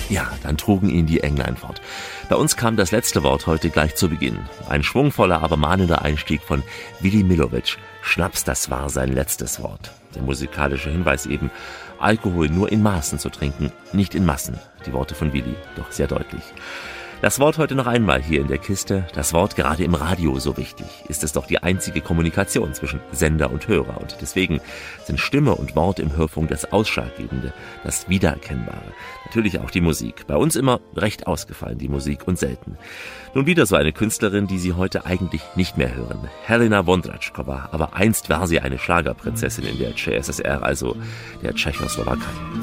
Ja, dann trugen ihn die Englein fort. Bei uns kam das letzte Wort heute gleich zu Beginn. Ein schwungvoller, aber mahnender Einstieg von Willy Millowitsch. Schnaps, das war sein letztes Wort. Der musikalische Hinweis eben, Alkohol nur in Maßen zu trinken, nicht in Massen. Die Worte von Willy, doch sehr deutlich. Das Wort heute noch einmal hier in der Kiste. Das Wort gerade im Radio so wichtig. Ist es doch die einzige Kommunikation zwischen Sender und Hörer. Und deswegen sind Stimme und Wort im Hörfunk das Ausschlaggebende, das Wiedererkennbare. Natürlich auch die Musik. Bei uns immer recht ausgefallen, die Musik, und selten. Nun wieder so eine Künstlerin, die Sie heute eigentlich nicht mehr hören. Helena Wondratschkova. Aber einst war sie eine Schlagerprinzessin in der CSSR, also der Tschechoslowakei.